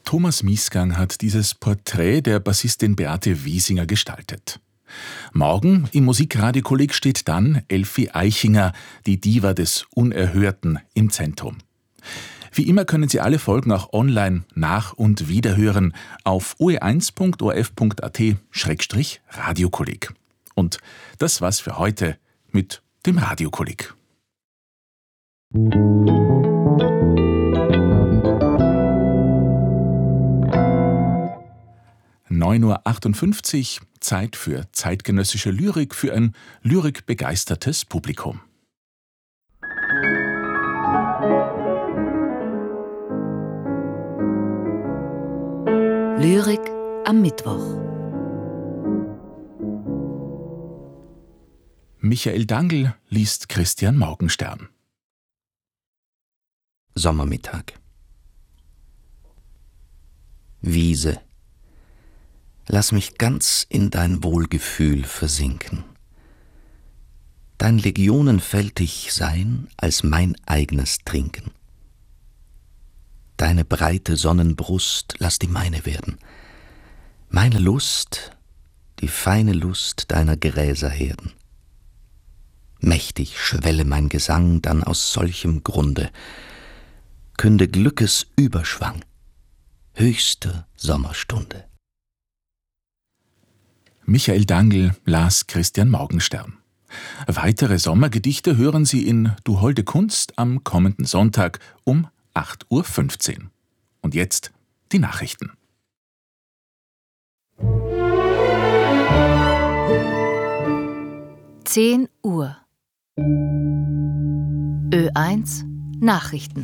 Thomas Miesgang hat dieses Porträt der Bassistin Beate Wiesinger gestaltet. Morgen im Musikradiokolleg steht dann Elfi Eichinger, die Diva des Unerhörten, im Zentrum. Wie immer können Sie alle Folgen auch online nach- und wiederhören auf oe1.orf.at/Radiokolleg. Und das war's für heute mit dem Radiokolleg. 9:58 Uhr, Zeit für zeitgenössische Lyrik für ein lyrikbegeistertes Publikum. Lyrik am Mittwoch. Michael Dangl liest Christian Morgenstern. Sommermittag. Wiese. Lass mich ganz in dein Wohlgefühl versinken. Dein legionenfältig Sein als mein eigenes Trinken. Deine breite Sonnenbrust lass die meine werden. Meine Lust, die feine Lust deiner Gräserherden. Mächtig schwelle mein Gesang dann aus solchem Grunde, künde Glückes Überschwang, höchste Sommerstunde. Michael Dangl las Christian Morgenstern. Weitere Sommergedichte hören Sie in Du holde Kunst am kommenden Sonntag um 8:15 Uhr. Und jetzt die Nachrichten. (10 Uhr) Ö1 Nachrichten.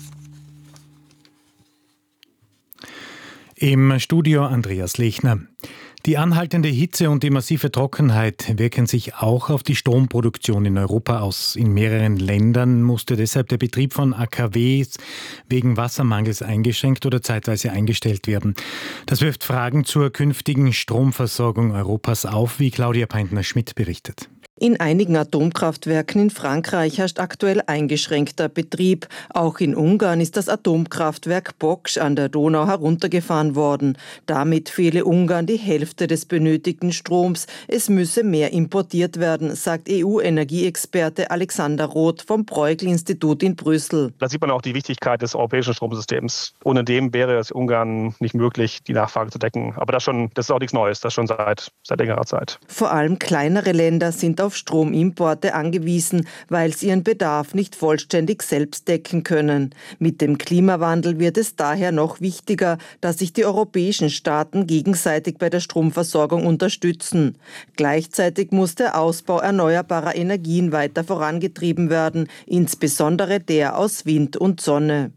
Im Studio Andreas Lechner. Die anhaltende Hitze und die massive Trockenheit wirken sich auch auf die Stromproduktion in Europa aus. In mehreren Ländern musste deshalb der Betrieb von AKWs wegen Wassermangels eingeschränkt oder zeitweise eingestellt werden. Das wirft Fragen zur künftigen Stromversorgung Europas auf, wie Claudia Peintner-Schmidt berichtet. In einigen Atomkraftwerken in Frankreich herrscht aktuell eingeschränkter Betrieb. Auch in Ungarn ist das Atomkraftwerk Bocs an der Donau heruntergefahren worden. Damit fehle Ungarn die Hälfte des benötigten Stroms. Es müsse mehr importiert werden, sagt EU-Energieexperte Alexander Roth vom Bruegel-Institut in Brüssel. Da sieht man auch die Wichtigkeit des europäischen Stromsystems. Ohne dem wäre es Ungarn nicht möglich, die Nachfrage zu decken. Aber das ist auch nichts Neues, das schon seit längerer Zeit. Vor allem kleinere Länder sind auf Stromimporte angewiesen, weil sie ihren Bedarf nicht vollständig selbst decken können. Mit dem Klimawandel wird es daher noch wichtiger, dass sich die europäischen Staaten gegenseitig bei der Stromversorgung unterstützen. Gleichzeitig muss der Ausbau erneuerbarer Energien weiter vorangetrieben werden, insbesondere der aus Wind und Sonne.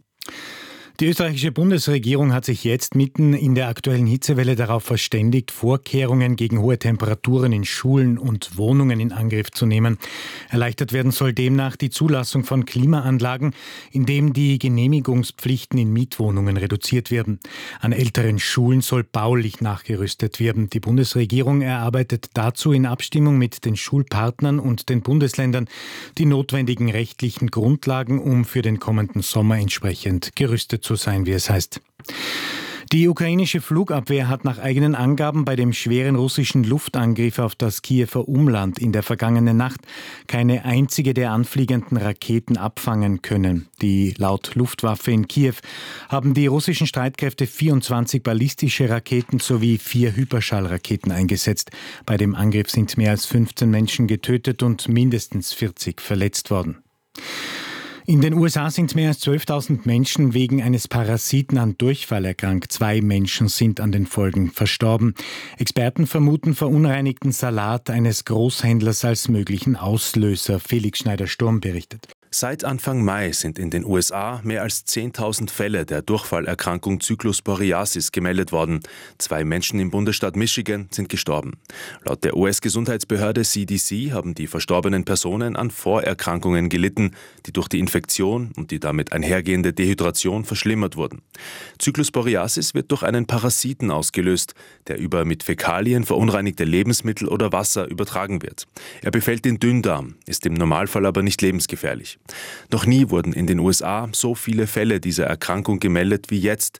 Die österreichische Bundesregierung hat sich jetzt mitten in der aktuellen Hitzewelle darauf verständigt, Vorkehrungen gegen hohe Temperaturen in Schulen und Wohnungen in Angriff zu nehmen. Erleichtert werden soll demnach die Zulassung von Klimaanlagen, indem die Genehmigungspflichten in Mietwohnungen reduziert werden. An älteren Schulen soll baulich nachgerüstet werden. Die Bundesregierung erarbeitet dazu in Abstimmung mit den Schulpartnern und den Bundesländern die notwendigen rechtlichen Grundlagen, um für den kommenden Sommer entsprechend gerüstet zu sein, wie es heißt. Die ukrainische Flugabwehr hat nach eigenen Angaben bei dem schweren russischen Luftangriff auf das Kiewer Umland in der vergangenen Nacht keine einzige der anfliegenden Raketen abfangen können. Die laut Luftwaffe in Kiew haben die russischen Streitkräfte 24 ballistische Raketen sowie 4 Hyperschallraketen eingesetzt. Bei dem Angriff sind mehr als 15 Menschen getötet und mindestens 40 verletzt worden. In den USA sind mehr als 12.000 Menschen wegen eines Parasiten an Durchfall erkrankt. 2 Menschen sind an den Folgen verstorben. Experten vermuten verunreinigten Salat eines Großhändlers als möglichen Auslöser. Felix Schneider-Sturm berichtet. Seit Anfang Mai sind in den USA mehr als 10.000 Fälle der Durchfallerkrankung Cyclosporiasis gemeldet worden. 2 Menschen im Bundesstaat Michigan sind gestorben. Laut der US-Gesundheitsbehörde CDC haben die verstorbenen Personen an Vorerkrankungen gelitten, die durch die Infektion und die damit einhergehende Dehydration verschlimmert wurden. Cyclosporiasis wird durch einen Parasiten ausgelöst, der über mit Fäkalien verunreinigte Lebensmittel oder Wasser übertragen wird. Er befällt den Dünndarm, ist im Normalfall aber nicht lebensgefährlich. Noch nie wurden in den USA so viele Fälle dieser Erkrankung gemeldet wie jetzt.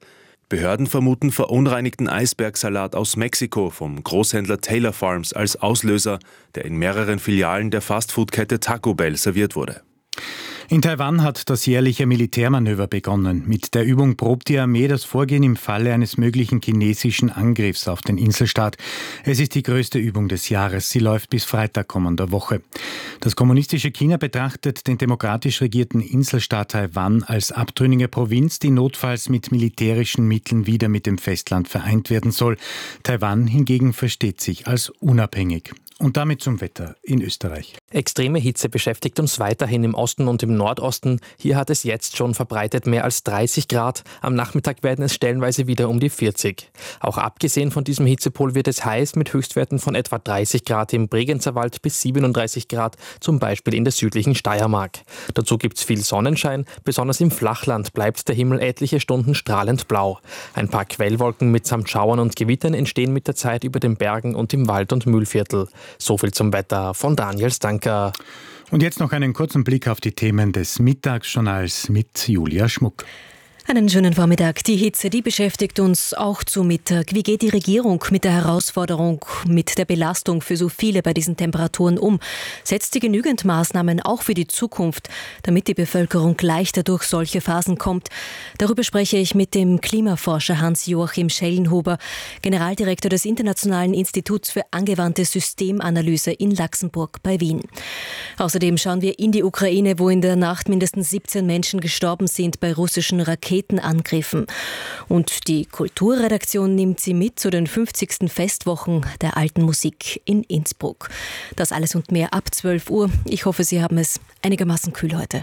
Behörden vermuten verunreinigten Eisbergsalat aus Mexiko vom Großhändler Taylor Farms als Auslöser, der in mehreren Filialen der Fastfood-Kette Taco Bell serviert wurde. In Taiwan hat das jährliche Militärmanöver begonnen. Mit der Übung probt die Armee das Vorgehen im Falle eines möglichen chinesischen Angriffs auf den Inselstaat. Es ist die größte Übung des Jahres. Sie läuft bis Freitag kommender Woche. Das kommunistische China betrachtet den demokratisch regierten Inselstaat Taiwan als abtrünnige Provinz, die notfalls mit militärischen Mitteln wieder mit dem Festland vereint werden soll. Taiwan hingegen versteht sich als unabhängig. Und damit zum Wetter in Österreich. Extreme Hitze beschäftigt uns weiterhin im Osten und im Nordosten. Hier hat es jetzt schon verbreitet mehr als 30 Grad. Am Nachmittag werden es stellenweise wieder um die 40. Auch abgesehen von diesem Hitzepol wird es heiß mit Höchstwerten von etwa 30 Grad im Bregenzerwald bis 37 Grad, zum Beispiel in der südlichen Steiermark. Dazu gibt es viel Sonnenschein. Besonders im Flachland bleibt der Himmel etliche Stunden strahlend blau. Ein paar Quellwolken mitsamt Schauern und Gewittern entstehen mit der Zeit über den Bergen und im Wald- und Mühlviertel. So viel zum Wetter von Daniel Stanker. Und jetzt noch einen kurzen Blick auf die Themen des Mittagsjournals mit Julia Schmuck. Einen schönen Vormittag. Die Hitze, die beschäftigt uns auch zu Mittag. Wie geht die Regierung mit der Herausforderung, mit der Belastung für so viele bei diesen Temperaturen um? Setzt sie genügend Maßnahmen auch für die Zukunft, damit die Bevölkerung leichter durch solche Phasen kommt? Darüber spreche ich mit dem Klimaforscher Hans-Joachim Schellenhuber, Generaldirektor des Internationalen Instituts für angewandte Systemanalyse in Laxenburg bei Wien. Außerdem schauen wir in die Ukraine, wo in der Nacht mindestens 17 Menschen gestorben sind bei russischen Raketenangriffen. Und die Kulturredaktion nimmt Sie mit zu den 50. Festwochen der alten Musik in Innsbruck. Das alles und mehr ab 12 Uhr. Ich hoffe, Sie haben es einigermaßen kühl heute.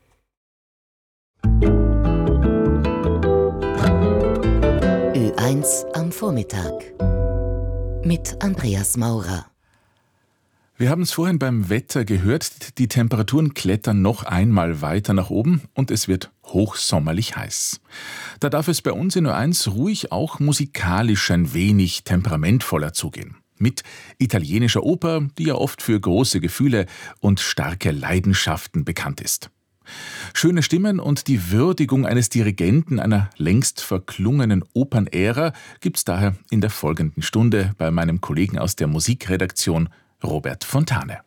Ö1 am Vormittag mit Andreas Maurer. Wir haben es vorhin beim Wetter gehört, die Temperaturen klettern noch einmal weiter nach oben und es wird hochsommerlich heiß. Da darf es bei uns in Ö1 ruhig auch musikalisch ein wenig temperamentvoller zugehen. Mit italienischer Oper, die ja oft für große Gefühle und starke Leidenschaften bekannt ist. Schöne Stimmen und die Würdigung eines Dirigenten einer längst verklungenen Opernära gibt's daher in der folgenden Stunde bei meinem Kollegen aus der Musikredaktion Robert Fontane.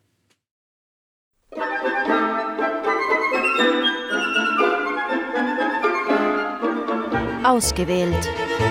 Ausgewählt.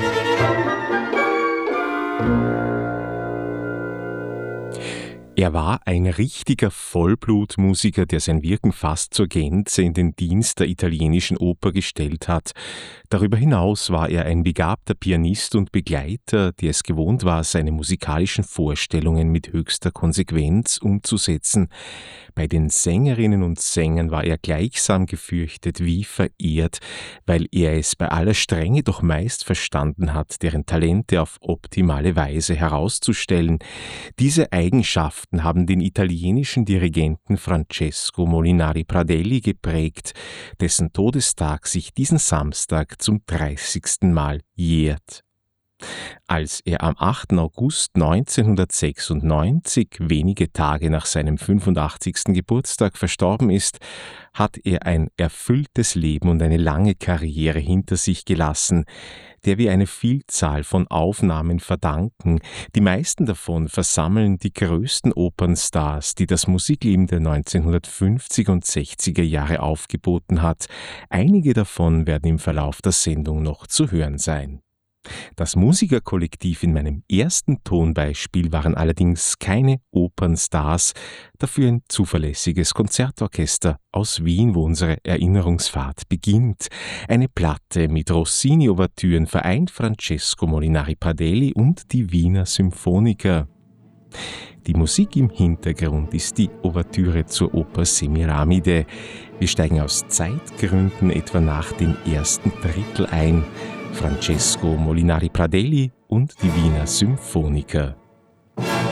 Er war ein richtiger Vollblutmusiker, der sein Wirken fast zur Gänze in den Dienst der italienischen Oper gestellt hat. Darüber hinaus war er ein begabter Pianist und Begleiter, der es gewohnt war, seine musikalischen Vorstellungen mit höchster Konsequenz umzusetzen. Bei den Sängerinnen und Sängern war er gleichsam gefürchtet wie verehrt, weil er es bei aller Strenge doch meist verstanden hat, deren Talente auf optimale Weise herauszustellen. Diese Eigenschaften haben den italienischen Dirigenten Francesco Molinari Pradelli geprägt, dessen Todestag sich diesen Samstag zum 30. Mal jährt. Als er am 8. August 1996, wenige Tage nach seinem 85. Geburtstag, verstorben ist, hat er ein erfülltes Leben und eine lange Karriere hinter sich gelassen, der wir eine Vielzahl von Aufnahmen verdanken. Die meisten davon versammeln die größten Opernstars, die das Musikleben der 1950er und 60er Jahre aufgeboten hat. Einige davon werden im Verlauf der Sendung noch zu hören sein. Das Musikerkollektiv in meinem ersten Tonbeispiel waren allerdings keine Opernstars, dafür ein zuverlässiges Konzertorchester aus Wien, wo unsere Erinnerungsfahrt beginnt. Eine Platte mit Rossini-Ouvertüren vereint Francesco Molinari Pradelli und die Wiener Symphoniker. Die Musik im Hintergrund ist die Ouvertüre zur Oper Semiramide. Wir steigen aus Zeitgründen etwa nach dem ersten Drittel ein. Francesco Molinari Pradelli und die Wiener Symphoniker.